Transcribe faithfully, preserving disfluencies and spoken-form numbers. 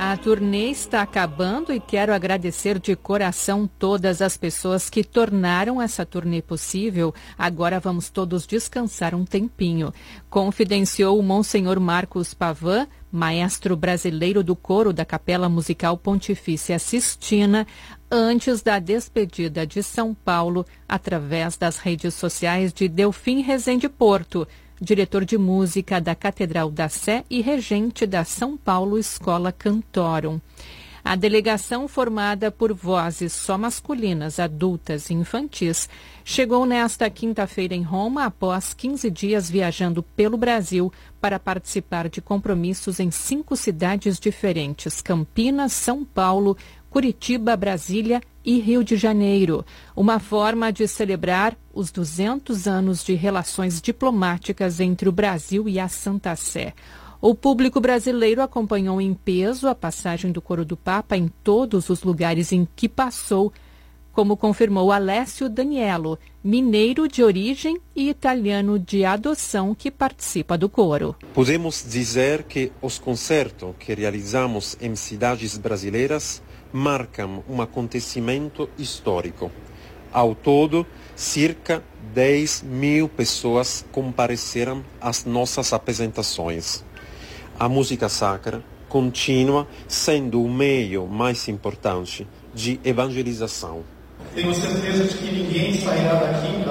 A turnê está acabando e quero agradecer de coração todas as pessoas que tornaram essa turnê possível. Agora vamos todos descansar um tempinho. Confidenciou o Monsenhor Marcos Pavan, maestro brasileiro do coro da Capela Musical Pontifícia Sistina, antes da despedida de São Paulo através das redes sociais de Delfim Rezende Porto, diretor de música da Catedral da Sé e regente da São Paulo Escola Cantorum. A delegação, formada por vozes só masculinas, adultas e infantis, chegou nesta quinta-feira em Roma após quinze dias viajando pelo Brasil para participar de compromissos em cinco cidades diferentes: Campinas, São Paulo, Curitiba, Brasília e Rio de Janeiro, uma forma de celebrar os duzentos anos de relações diplomáticas entre o Brasil e a Santa Sé. O público brasileiro acompanhou em peso a passagem do Coro do Papa em todos os lugares em que passou, como confirmou Alessio Daniello, mineiro de origem e italiano de adoção que participa do coro. Podemos dizer que os concertos que realizamos em cidades brasileiras marcam um acontecimento histórico. Ao todo, cerca de dez mil pessoas compareceram às nossas apresentações. A música sacra continua sendo o meio mais importante de evangelização. Tenho certeza de que ninguém sairá daqui